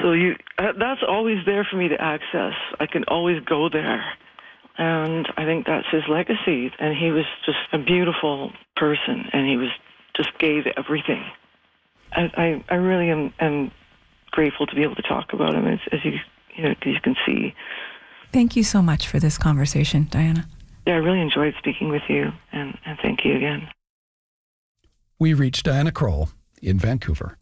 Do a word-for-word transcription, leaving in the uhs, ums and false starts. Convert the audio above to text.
So you, uh, that's always there for me to access. I can always go there. And I think that's his legacy. And he was just a beautiful person, and he was just gave everything. I, I, I really am, am grateful to be able to talk about him, as, as you, you know, you can see. Thank you so much for this conversation, Diana. Yeah, I really enjoyed speaking with you, and, and thank you again. We reached Diana Krall in Vancouver.